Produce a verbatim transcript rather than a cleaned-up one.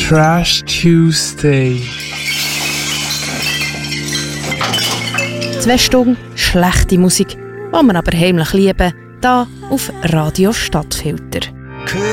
Trash Tuesday. Zwei Stunden schlechte Musik, die wir aber heimlich lieben, hier auf Radio Stadtfilter.